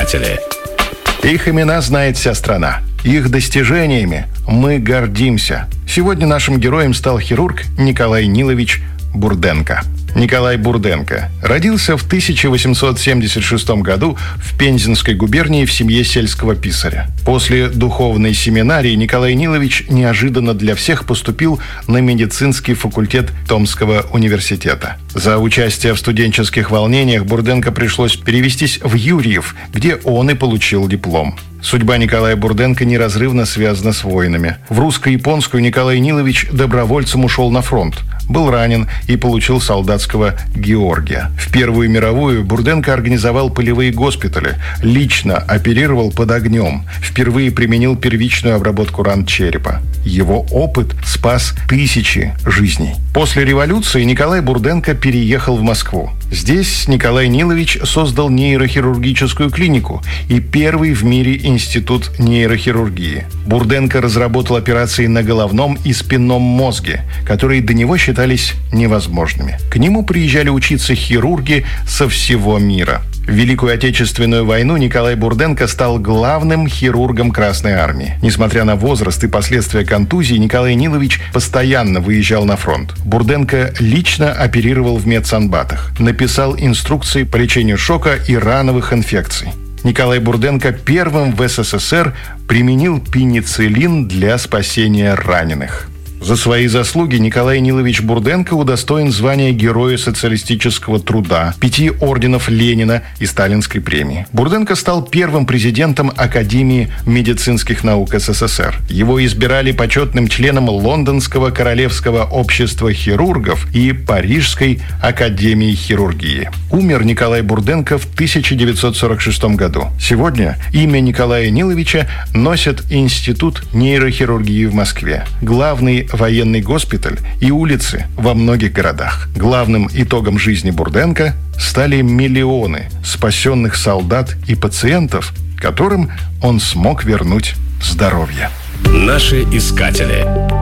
искатели. Их имена знает вся страна. Их достижениями мы гордимся. Сегодня нашим героем стал хирург Николай Нилович Бурденко. Николай Бурденко родился в 1876 году в Пензенской губернии в семье сельского писаря. После духовной семинарии Николай Нилович неожиданно для всех поступил на медицинский факультет Томского университета. За участие в студенческих волнениях Бурденко пришлось перевестись в Юрьев, где он и получил диплом. Судьба Николая Бурденко неразрывно связана с войнами. В русско-японскую Николай Нилович добровольцем ушел на фронт. Был ранен и получил солдатского Георгия. В Первую мировую Бурденко организовал полевые госпитали, лично оперировал под огнем, впервые применил первичную обработку ран черепа. Его опыт спас тысячи жизней. После революции Николай Бурденко переехал в Москву. Здесь Николай Нилович создал нейрохирургическую клинику и первый в мире институт нейрохирургии. Бурденко разработал операции на головном и спинном мозге, которые до него считались невозможными. К нему приезжали учиться хирурги со всего мира. В Великую Отечественную войну Николай Бурденко стал главным хирургом Красной Армии. Несмотря на возраст и последствия контузии, Николай Нилович постоянно выезжал на фронт. Бурденко лично оперировал в медсанбатах, написал инструкции по лечению шока и рановых инфекций. Николай Бурденко первым в СССР применил пенициллин для спасения раненых. За свои заслуги Николай Нилович Бурденко удостоен звания Героя социалистического труда, 5 орденов Ленина и Сталинской премии. Бурденко стал первым президентом Академии медицинских наук СССР. Его избирали почетным членом Лондонского королевского общества хирургов и Парижской академии хирургии. Умер Николай Бурденко в 1946 году. Сегодня имя Николая Ниловича носит Институт нейрохирургии в Москве, главный военный госпиталь и улицы во многих городах. Главным итогом жизни Бурденко стали миллионы спасенных солдат и пациентов, которым он смог вернуть здоровье. Наши искатели.